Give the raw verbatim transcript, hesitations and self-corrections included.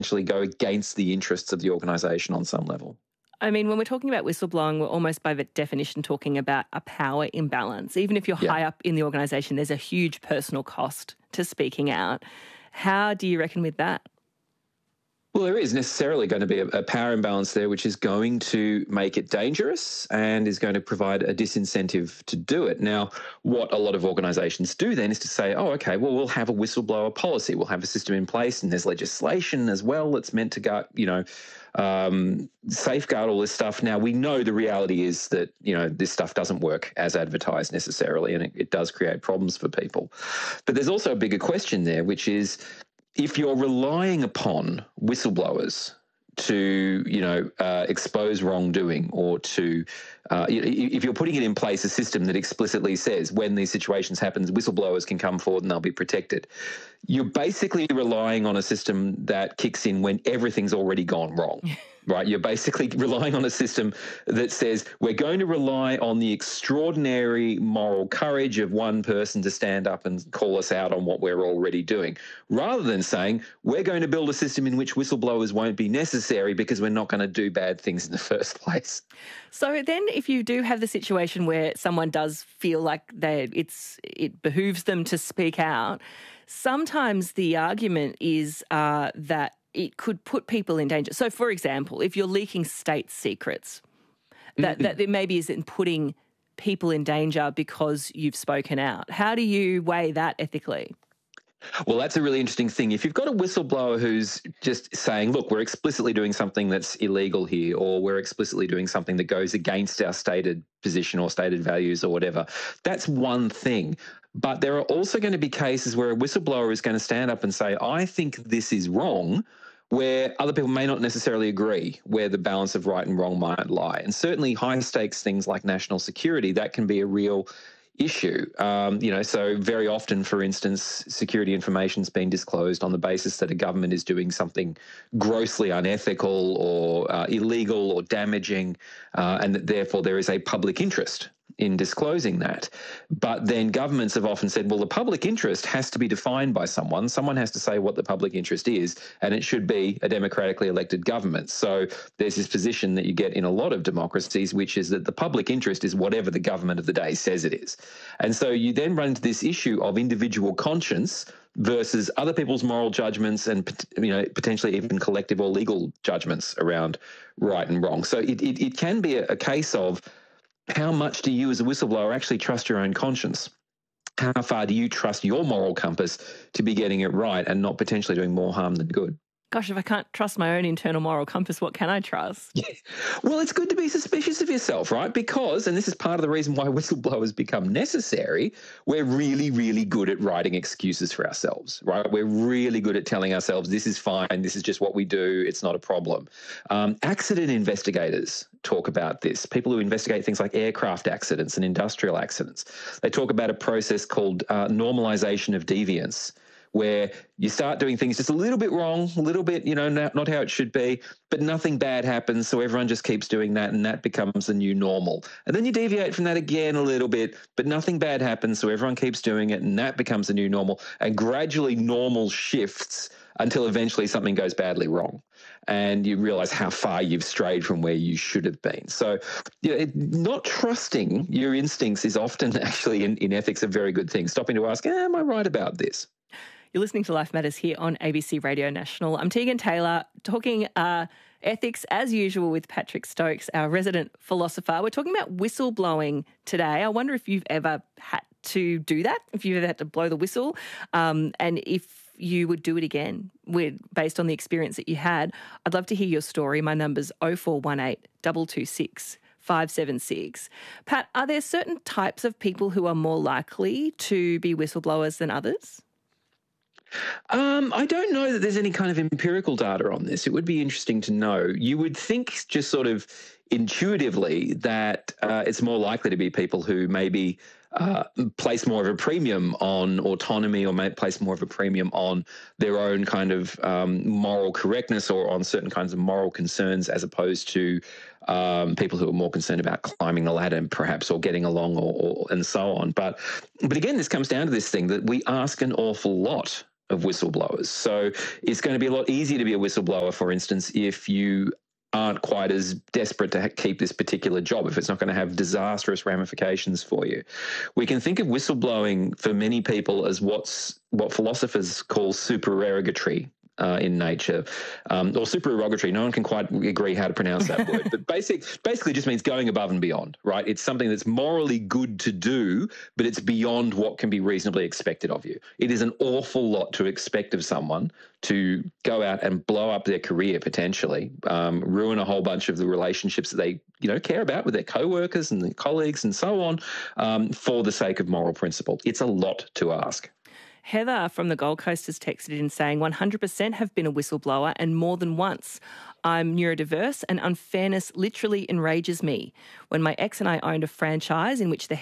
potentially go against the interests of the organisation on some level. I mean, when we're talking about whistleblowing, we're almost by the definition talking about a power imbalance. Even if you're Yeah. high up in the organisation, there's a huge personal cost to speaking out. How do you reckon with that? Well, there is necessarily going to be a, a power imbalance there, which is going to make it dangerous and is going to provide a disincentive to do it. Now, what a lot of organisations do then is to say, oh, okay, well, we'll have a whistleblower policy. We'll have a system in place, and there's legislation as well that's meant to go, you know, um, safeguard all this stuff. Now, we know the reality is that, you know, this stuff doesn't work as advertised necessarily, and it, it does create problems for people. But there's also a bigger question there, which is, if you're relying upon whistleblowers to, you know, uh, expose wrongdoing, or to, uh, if you're putting it in place, a system that explicitly says when these situations happen, whistleblowers can come forward and they'll be protected, you're basically relying on a system that kicks in when everything's already gone wrong. Right, you're basically relying on a system that says we're going to rely on the extraordinary moral courage of one person to stand up and call us out on what we're already doing, rather than saying we're going to build a system in which whistleblowers won't be necessary because we're not going to do bad things in the first place. So then if you do have the situation where someone does feel like they it's it behooves them to speak out, sometimes the argument is uh, that it could put people in danger. So, for example, if you're leaking state secrets, that, that there maybe isn't putting people in danger because you've spoken out. How do you weigh that ethically? Well, that's a really interesting thing. If you've got a whistleblower who's just saying, look, we're explicitly doing something that's illegal here, or we're explicitly doing something that goes against our stated position or stated values or whatever, that's one thing. But there are also going to be cases where a whistleblower is going to stand up and say, I think this is wrong, where other people may not necessarily agree where the balance of right and wrong might lie. And certainly high stakes things like national security, that can be a real issue. Um, you know, so very often, for instance, security information's been disclosed on the basis that a government is doing something grossly unethical or uh, illegal or damaging, uh, and that therefore there is a public interest in disclosing that. But then governments have often said, well, the public interest has to be defined by someone. Someone has to say what the public interest is, and it should be a democratically elected government. So there's this position that you get in a lot of democracies, which is that the public interest is whatever the government of the day says it is. And so you then run into this issue of individual conscience versus other people's moral judgments and, you know, potentially even collective or legal judgments around right and wrong. So it, it, it can be a, a case of, how much do you as a whistleblower actually trust your own conscience? How far do you trust your moral compass to be getting it right and not potentially doing more harm than good? Gosh, if I can't trust my own internal moral compass, what can I trust? Yeah. Well, it's good to be suspicious of yourself, right? Because, and this is part of the reason why whistleblowers become necessary, we're really, really good at writing excuses for ourselves, right? We're really good at telling ourselves this is fine, this is just what we do, it's not a problem. Um, accident investigators talk about this. People who investigate things like aircraft accidents and industrial accidents, they talk about a process called uh, normalization of deviance, where you start doing things just a little bit wrong, a little bit, you know, not, not how it should be, but nothing bad happens, so everyone just keeps doing that, and that becomes the new normal. And then you deviate from that again a little bit, but nothing bad happens, so everyone keeps doing it, and that becomes the new normal. And gradually normal shifts until eventually something goes badly wrong, and you realize how far you've strayed from where you should have been. So, you know, it, not trusting your instincts is often actually in, in ethics a very good thing. Stopping to ask, eh, am I right about this? You're listening to Life Matters here on A B C Radio National. I'm Tegan Taylor, talking uh, ethics as usual with Patrick Stokes, our resident philosopher. We're talking about whistleblowing today. I wonder if you've ever had to do that, if you've ever had to blow the whistle, um, and if you would do it again with, based on the experience that you had. I'd love to hear your story. My number's oh four one eight, two two six, five seven six. Pat, are there certain types of people who are more likely to be whistleblowers than others? Um, I don't know that there's any kind of empirical data on this. It would be interesting to know. You would think just sort of intuitively that uh, it's more likely to be people who maybe uh, place more of a premium on autonomy, or may place more of a premium on their own kind of um, moral correctness, or on certain kinds of moral concerns, as opposed to um, people who are more concerned about climbing the ladder, perhaps, or getting along, or, or and so on. But but again, this comes down to this thing that we ask an awful lot of whistleblowers. So it's going to be a lot easier to be a whistleblower, for instance, if you aren't quite as desperate to keep this particular job, if it's not going to have disastrous ramifications for you. We can think of whistleblowing for many people as what's what philosophers call supererogatory uh, in nature, um, or supererogatory. No one can quite agree how to pronounce that word, but basic, basically just means going above and beyond, right? It's something that's morally good to do, but it's beyond what can be reasonably expected of you. It is an awful lot to expect of someone to go out and blow up their career potentially, um, ruin a whole bunch of the relationships that they, you know, care about with their co-workers and their colleagues and so on, um, for the sake of moral principle. It's a lot to ask. Heather from the Gold Coast has texted in saying one hundred percent have been a whistleblower and more than once. I'm neurodiverse and unfairness literally enrages me. When my ex and I owned a franchise in which the